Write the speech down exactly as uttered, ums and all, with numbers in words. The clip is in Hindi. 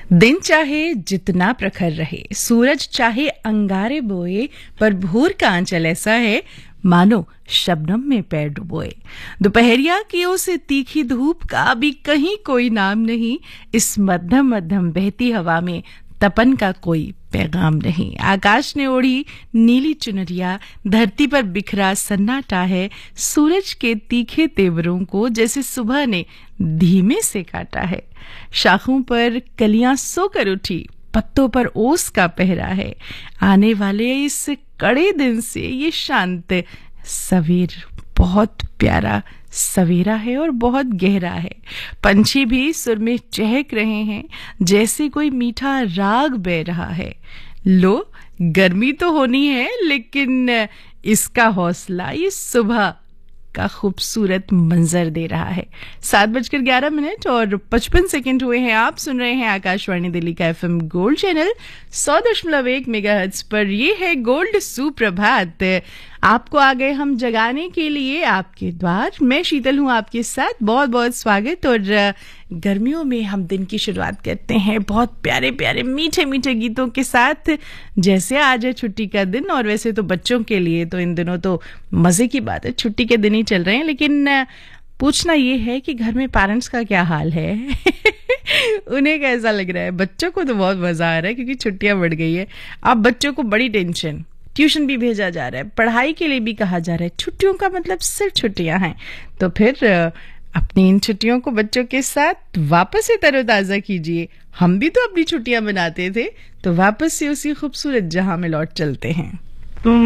दिन चाहे जितना प्रखर रहे, सूरज चाहे अंगारे बोए, पर भोर का आंचल ऐसा है मानो शबनम में पैर डुबोए। दोपहरिया की उस तीखी धूप का अभी कहीं कोई नाम नहीं, इस मध्यम मध्यम बहती हवा में तपन का कोई पैगाम नहीं। आकाश ने ओढ़ी नीली चुनरिया, धरती पर बिखरा सन्नाटा है। सूरज के तीखे तेवरों को जैसे सुबह ने धीमे से काटा है। शाखों पर कलियां सोकर उठी, पत्तों पर ओस का पहरा है। आने वाले इस कड़े दिन से ये शांत सवेर बहुत प्यारा सवेरा है और बहुत गहरा है। पंछी भी सुर में चहक रहे हैं, जैसे कोई मीठा राग बह रहा है। लो, गर्मी तो होनी है, लेकिन इसका हौसला ये सुबह का खूबसूरत मंजर दे रहा है। सात बजकर ग्यारह मिनट और पचपन सेकंड हुए हैं। आप सुन रहे हैं आकाशवाणी दिल्ली का एफएम गोल्ड चैनल सौ दशमलव एक मेगाहर्ट्ज पर। ये है गोल्ड सुप्रभात। आपको आ गए हम जगाने के लिए आपके द्वार। मैं शीतल हूँ आपके साथ। बहुत बहुत स्वागत। और गर्मियों में हम दिन की शुरुआत करते हैं बहुत प्यारे प्यारे मीठे मीठे गीतों के साथ। जैसे आज है छुट्टी का दिन, और वैसे तो बच्चों के लिए तो इन दिनों तो मजे की बात है, छुट्टी के दिन ही चल रहे हैं। लेकिन पूछना ये है कि घर में पेरेंट्स का क्या हाल है। उन्हें कैसा लग रहा है? बच्चों को तो बहुत मजा आ रहा है क्योंकि छुट्टियां बढ़ गई है। अब बच्चों को बड़ी टेंशन, ट्यूशन भी भेजा जा रहा है, पढ़ाई के लिए भी कहा जा रहा है। छुट्टियों का मतलब सिर्फ छुट्टियां हैं। तो फिर अपनी इन छुट्टियों को बच्चों के साथ वापस से तरोताजा कीजिए। हम भी तो अपनी छुट्टियां मनाते थे, तो वापस से उसी खूबसूरत जहां में लौट चलते हैं।